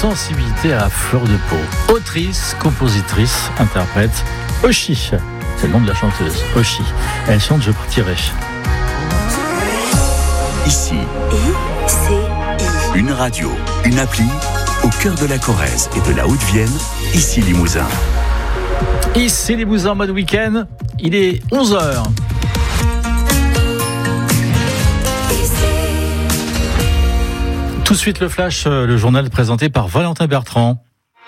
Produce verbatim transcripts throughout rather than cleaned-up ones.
sensibilité à fleur de peau. Autrice, compositrice, interprète, Oshi. C'est le nom de la chanteuse, Oshi. Elle chante « Je partirai ». Ici, I C I. Une radio, une appli, au cœur de la Corrèze et de la Haute-Vienne, ici Limousin. Ici Limousin, mode week-end, il est onze heures. Tout de suite le flash, le journal présenté par Valentin Bertrand.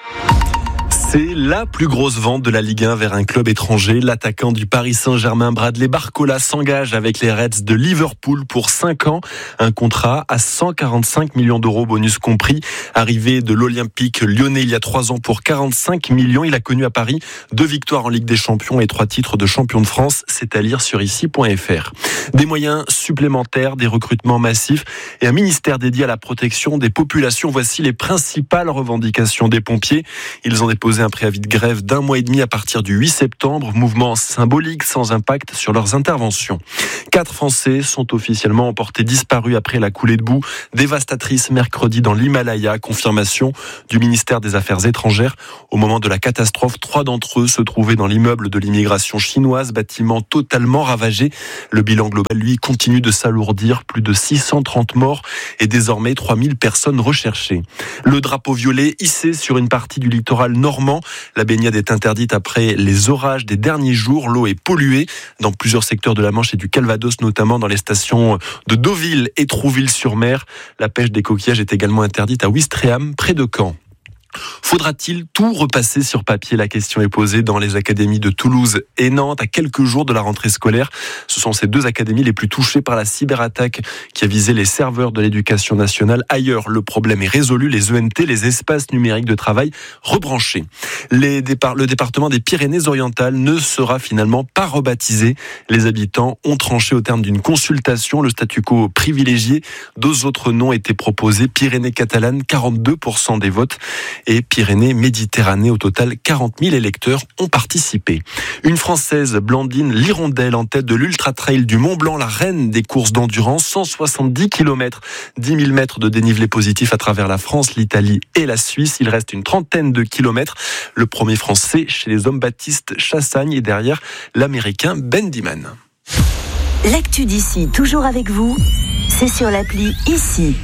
C'est la plus grosse vente de la Ligue un vers un club étranger. L'attaquant du Paris Saint-Germain, Bradley Barcola, s'engage avec les Reds de Liverpool pour cinq ans. Un contrat à cent quarante-cinq millions d'euros, bonus compris. Arrivé de l'Olympique lyonnais il y a trois ans pour quarante-cinq millions. Il a connu à Paris deux victoires en Ligue des Champions et trois titres de champion de France. C'est à lire sur ici point f r. Des moyens supplémentaires, des recrutements massifs et un ministère dédié à la protection des populations. Voici les principales revendications des pompiers. Ils ont déposé un préavis de grève d'un mois et demi à partir du huit septembre, mouvement symbolique sans impact sur leurs interventions. Quatre Français sont officiellement emportés disparus après la coulée de boue dévastatrice mercredi dans l'Himalaya. Confirmation du ministère des Affaires étrangères. Au moment de la catastrophe, trois d'entre eux se trouvaient dans l'immeuble de l'immigration chinoise, bâtiment totalement ravagé. Le bilan global, lui, continue de s'alourdir. Plus de six cent trente morts et désormais trois mille personnes recherchées. Le drapeau violet hissé sur une partie du littoral normand. La baignade est interdite après les orages des derniers jours. L'eau est polluée dans plusieurs secteurs de la Manche et du Calvados, notamment dans les stations de Deauville et Trouville-sur-Mer. La pêche des coquillages est également interdite à Ouistreham, près de Caen. Faudra-t-il tout repasser sur papier ? La question est posée dans les académies de Toulouse et Nantes à quelques jours de la rentrée scolaire. Ce sont ces deux académies les plus touchées par la cyberattaque qui a visé les serveurs de l'éducation nationale. Ailleurs, le problème est résolu. Les E N T, les espaces numériques de travail, rebranchés. Les départ, le département des Pyrénées-Orientales ne sera finalement pas rebaptisé. Les habitants ont tranché au terme d'une consultation. Le statu quo privilégié. Deux autres noms étaient proposés. Pyrénées catalanes, quarante-deux pour cent des votes. Et Pyrénées-Méditerranée. Au total, quarante mille électeurs ont participé. Une Française, Blandine Lirondelle, en tête de l'Ultra Trail du Mont Blanc, la reine des courses d'endurance, cent soixante-dix kilomètres, dix mille mètres de dénivelé positif à travers la France, l'Italie et la Suisse. Il reste une trentaine de kilomètres. Le premier Français chez les hommes, Baptiste Chassagne, et derrière l'Américain Ben Diman. L'actu d'ici, toujours avec vous, c'est sur l'appli Ici.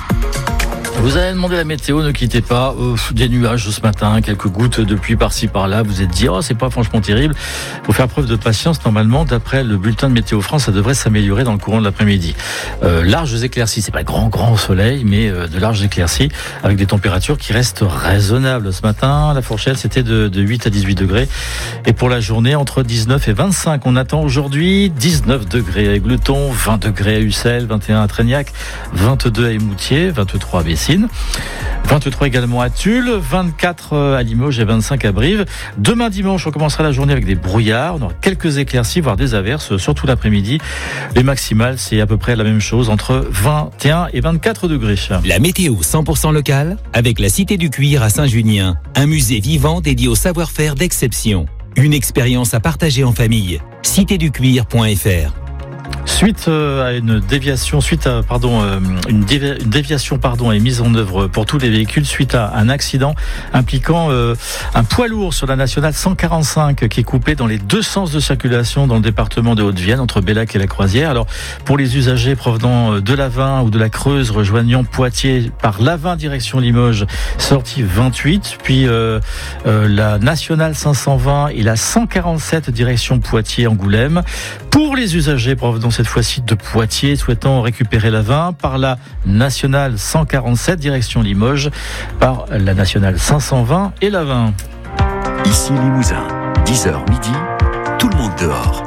Vous avez demandé la météo, ne quittez pas. Euh, des nuages ce matin, quelques gouttes de pluie par-ci par-là. Vous êtes dit, oh, c'est pas franchement terrible. Faut faire preuve de patience. Normalement, d'après le bulletin de Météo France, ça devrait s'améliorer dans le courant de l'après-midi. Euh, larges éclaircies, c'est pas grand grand soleil, mais euh, de larges éclaircies avec des températures qui restent raisonnables. Ce matin, la fourchette, c'était de, de huit à dix-huit degrés. Et pour la journée, entre dix-neuf et vingt-cinq. On attend aujourd'hui dix-neuf degrés à Égletons, vingt degrés à Ussel, vingt et un à Trégnac, vingt-deux à Émoutier, vingt-trois à Bessines, vingt-trois également à Tulle, vingt-quatre à Limoges et vingt-cinq à Brive. Demain dimanche, on commencera la journée avec des brouillards, on aura quelques éclaircies, voire des averses, surtout l'après-midi. Les maximales, c'est à peu près la même chose, entre vingt et un et vingt-quatre degrés. La météo cent pour cent locale, avec la Cité du Cuir à Saint-Junien, un musée vivant dédié au savoir-faire d'exception. Une expérience à partager en famille. cité du cuir point f r. Suite à une déviation, suite à pardon, une, dévi- une déviation pardon est mise en œuvre pour tous les véhicules suite à un accident impliquant euh, un poids lourd sur la nationale cent quarante-cinq qui est coupé dans les deux sens de circulation dans le département de Haute-Vienne entre Bellac et la Croisière. Alors pour les usagers provenant de l'Aven ou de la Creuse rejoignant Poitiers par l'Aven direction Limoges, sortie vingt-huit, puis euh, euh, la nationale cinq cent vingt et la cent quarante-sept direction Poitiers-Angoulême. Pour les usagers provenant cette fois-ci de Poitiers, souhaitant récupérer l'Aven par la nationale cent quarante-sept direction Limoges, par la nationale cinq cent vingt et l'Aven. Ici Limousin, dix heures midi, tout le monde dehors.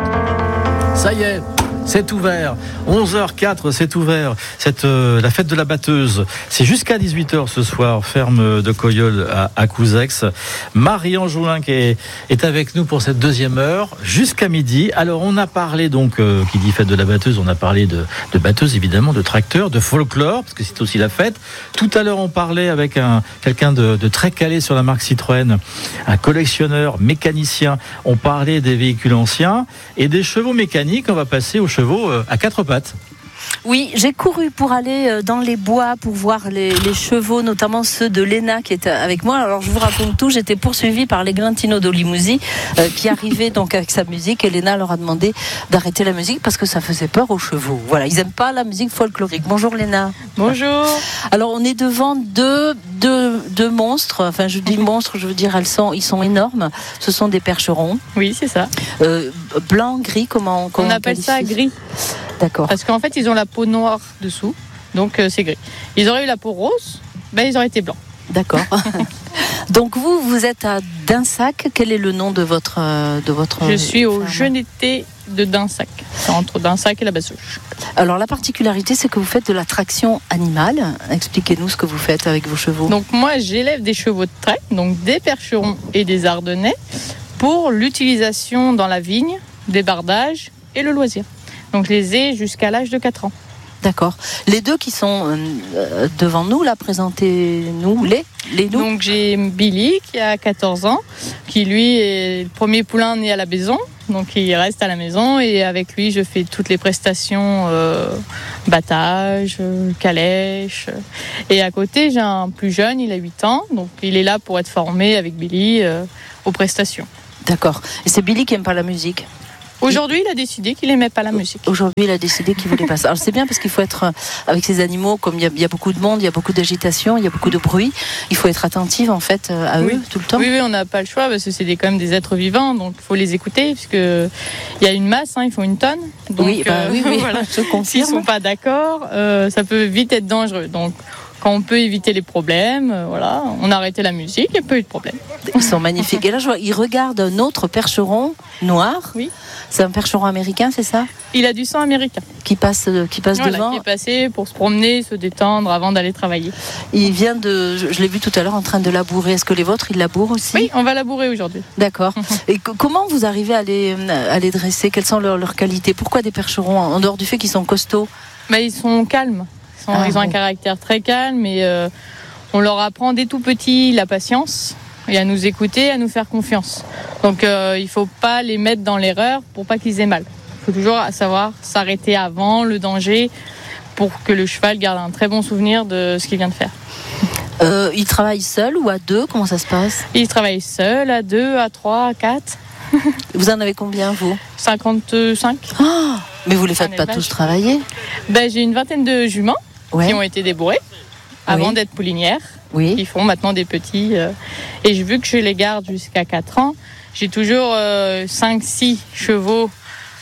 Ça y est, c'est ouvert. onze heures quatre, c'est ouvert. C'est euh, la fête de la batteuse. C'est jusqu'à dix-huit heures ce soir, ferme de Coyol à, à Couzex. Marie-Ange Joulin qui est, est avec nous pour cette deuxième heure, jusqu'à midi. Alors, on a parlé donc, euh, qui dit fête de la batteuse, on a parlé de, de batteuse, évidemment, de tracteur, de folklore, parce que c'est aussi la fête. Tout à l'heure, on parlait avec un, quelqu'un de, de très calé sur la marque Citroën, un collectionneur, mécanicien. On parlait des véhicules anciens et des chevaux mécaniques. On va passer aux chevaux à quatre pattes. Oui, j'ai couru pour aller dans les bois pour voir les, les chevaux, notamment ceux de Léna qui est avec moi. Alors je vous raconte tout, j'étais poursuivie par les Glantino d'Olimusi euh, qui arrivaient donc avec sa musique et Léna leur a demandé d'arrêter la musique parce que ça faisait peur aux chevaux. Voilà, ils n'aiment pas la musique folklorique. Bonjour Léna. Bonjour. Alors on est devant deux, deux, deux monstres, enfin je dis monstres, je veux dire elles sont, ils sont énormes. Ce sont des percherons. Oui, c'est ça. Euh, blanc, gris, comment, comment on, on appelle qualifie ça gris. D'accord. Parce qu'en fait, ils ont la peau noire dessous, donc euh, c'est gris. Ils auraient eu la peau rose, ben ils auraient été blancs. D'accord. Donc vous, vous êtes à Dinsac. Quel est le nom de votre euh, de votre Je suis au Jeune-Été de Dinsac. C'est entre Dinsac et la Bassouche. Alors la particularité, c'est que vous faites de la traction animale. Expliquez-nous ce que vous faites avec vos chevaux. Donc moi, j'élève des chevaux de trait, donc des percherons et des ardennais, pour l'utilisation dans la vigne, des bardages et le loisir. Donc je les ai jusqu'à l'âge de quatre ans. D'accord. Les deux qui sont euh, devant nous, là, présentez-nous les, les nous. Donc j'ai Billy qui a quatorze ans, qui lui est le premier poulain né à la maison. Donc il reste à la maison et avec lui je fais toutes les prestations euh, battage, euh, calèche. Et à côté j'ai un plus jeune, il a huit ans, donc il est là pour être formé avec Billy euh, aux prestations. D'accord. Et c'est Billy qui n'aime pas la musique ? Aujourd'hui, il a décidé qu'il n'aimait pas la musique. Aujourd'hui, il a décidé qu'il voulait pas ça. Alors c'est bien parce qu'il faut être avec ces animaux, comme il y, a, il y a beaucoup de monde, il y a beaucoup d'agitation, il y a beaucoup de bruit. Il faut être attentive en fait à oui. eux tout le temps. Oui, oui, on n'a pas le choix parce que c'est des, quand même des êtres vivants, donc il faut les écouter puisque il y a une masse, hein, il faut une tonne. Donc, oui, bah, euh, oui, oui, voilà. je confirme. S'ils sont pas d'accord, euh, ça peut vite être dangereux. Donc quand on peut éviter les problèmes, euh, voilà, on a arrêté la musique, il n'y a pas eu de problème. Ils sont magnifiques. Et là, je vois, il regarde un autre percheron noir. Oui. C'est un percheron américain, c'est ça ? Il a du sang américain. Qui passe, qui passe voilà, devant. Qui est passé pour se promener, se détendre avant d'aller travailler. Il vient de, je, je l'ai vu tout à l'heure en train de labourer. Est-ce que les vôtres, ils labourent aussi ? Oui, on va labourer aujourd'hui. D'accord. Et que, comment vous arrivez à les, à les dresser ? Quelles sont leurs, leurs qualités ? Pourquoi des percherons, en dehors du fait qu'ils sont costauds ? Mais ils sont calmes. Ils, sont, ah, ils ont bon. un caractère très calme et euh, on leur apprend dès tout petit la patience et à nous écouter, à nous faire confiance. Donc euh, il ne faut pas les mettre dans l'erreur pour pas qu'ils aient mal. Il faut toujours savoir s'arrêter avant le danger pour que le cheval garde un très bon souvenir de ce qu'il vient de faire. Euh, il travaille seul ou à deux ? Comment ça se passe ? Il travaille seul, à deux, à trois, à quatre. Vous en avez combien, vous ? cinquante-cinq. Oh, mais vous ne les faites pas tous travailler ? Ben, j'ai une vingtaine de juments ouais. qui ont été débourrées avant oui. d'être poulinières. Oui. Qui font maintenant des petits. Euh, et vu que je les garde jusqu'à quatre ans, j'ai toujours euh, cinq six chevaux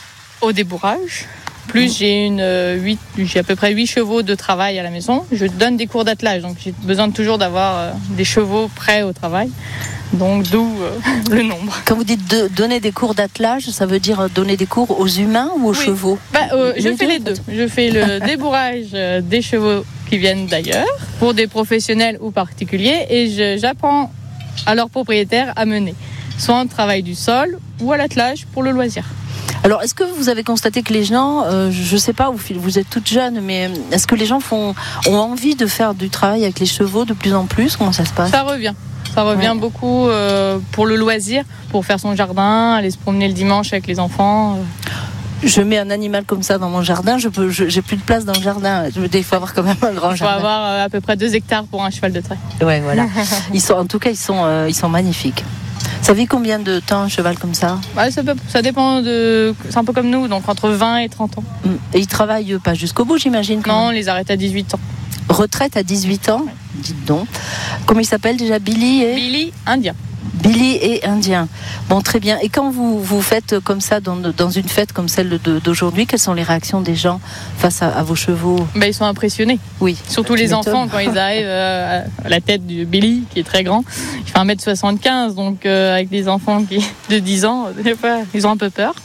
au débourrage. Plus j'ai, une, euh, huit, j'ai à peu près huit chevaux de travail à la maison. Je donne des cours d'attelage, donc j'ai besoin de toujours d'avoir euh, des chevaux prêts au travail. Donc d'où euh, le nombre. Quand vous dites de donner des cours d'attelage, ça veut dire donner des cours aux humains ou aux oui. chevaux ? bah, euh, Je fais les deux. Je fais le débourrage euh, des chevaux qui viennent d'ailleurs, pour des professionnels ou particuliers, et je, j'apprends à leurs propriétaires à mener, soit en travail du sol ou à l'attelage pour le loisir. Alors, est-ce que vous avez constaté que les gens, euh, je ne sais pas, vous, vous êtes toute jeune, mais est-ce que les gens font, ont envie de faire du travail avec les chevaux de plus en plus ? Comment ça se passe ? Ça revient. Ça revient ouais. beaucoup euh, pour le loisir, pour faire son jardin, aller se promener le dimanche avec les enfants. Euh. Je mets un animal comme ça dans mon jardin, je peux, je, j'ai plus de place dans le jardin. Il faut avoir quand même un grand jardin. Il faut jardin. avoir euh, à peu près deux hectares pour un cheval de trait. Ouais, voilà. Ils sont, en tout cas, ils sont, euh, ils sont magnifiques. Ça vit combien de temps un cheval comme ça ? Ouais, ça, peut, ça dépend de. C'est un peu comme nous, donc entre vingt et trente ans. Et ils travaillent pas jusqu'au bout, j'imagine ? Non, on les arrête à dix-huit ans. Retraite à dix-huit ans ? Dites donc. Comment il s'appelle déjà ? Billy et Billy Indien. Billy et Indien. Bon, très bien. Et quand vous, vous faites comme ça, dans, dans une fête comme celle de, d'aujourd'hui, quelles sont les réactions des gens face à, à vos chevaux ? Ben, ils sont impressionnés. Oui. Surtout les enfants, quand ils arrivent euh, à la tête du Billy, qui est très grand. Il fait un mètre soixante-quinze, donc euh, avec des enfants qui, de dix ans, des fois, ils ont un peu peur.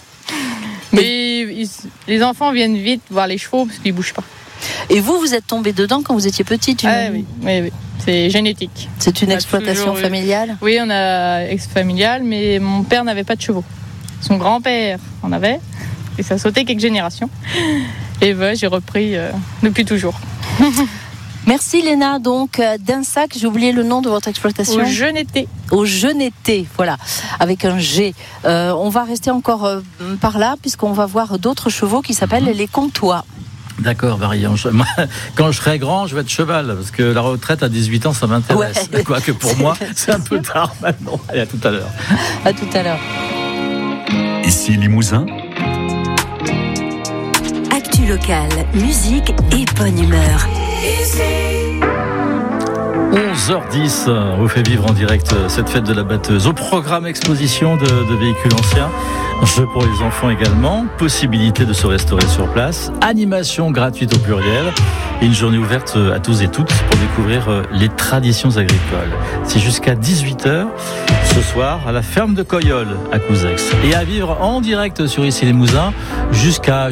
Mais ils, les enfants viennent vite voir les chevaux parce qu'ils ne bougent pas. Et vous, vous êtes tombée dedans quand vous étiez petite ? Ah, oui, oui, oui. C'est génétique. C'est une exploitation familiale ? Oui, on a ex-familiale, mais mon père n'avait pas de chevaux. Son grand-père en avait, et ça a sauté quelques générations. Et ben, j'ai repris euh, depuis toujours. Merci Léna. Donc, Dinsac, j'ai oublié le nom de votre exploitation. Au Jeune-Été. Au Jeune-Été, voilà, avec un G. Euh, on va rester encore euh, par là, puisqu'on va voir d'autres chevaux qui s'appellent les Comtois. D'accord, variant. Moi, quand je serai grand, je vais être cheval, parce que la retraite à dix-huit ans, ça m'intéresse. Ouais. Quoique pour moi, c'est un peu tard maintenant. Allez, à tout à l'heure. À tout à l'heure. Ici Limousin. Actu locale, musique et bonne humeur. onze heures dix, on vous fait vivre en direct cette fête de la batteuse. Au programme exposition de, de véhicules anciens, jeux pour les enfants également, possibilité de se restaurer sur place, animation gratuite au pluriel et une journée ouverte à tous et toutes pour découvrir les traditions agricoles. C'est jusqu'à dix-huit heures ce soir à la ferme de Coyolles à Couzex. Et à vivre en direct sur Ici Limousin jusqu'à